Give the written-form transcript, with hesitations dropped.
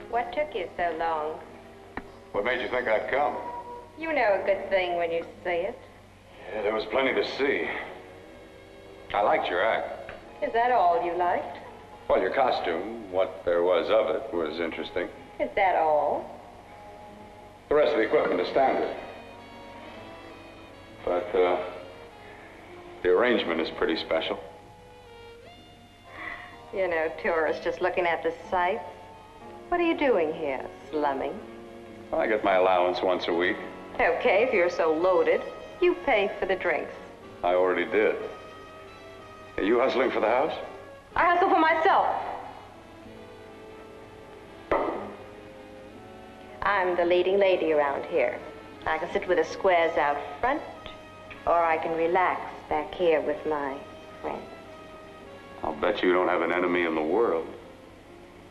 What took you so long? What made you think I'd come? You know a good thing when you see it. Yeah, there was plenty to see. I liked your act. Is that all you liked? Well, your costume, what there was of it, was interesting. Is that all? The rest of the equipment is standard. But, the arrangement is pretty special. You know, tourists just looking at the sights. What are you doing here? Slumming? I get my allowance once a week. Okay, if you're so loaded, you pay for the drinks. I already did. Are you hustling for the house? I hustle for myself. I'm the leading lady around here. I can sit with the squares out front, or I can relax back here with my friends. I'll bet you don't have an enemy in the world.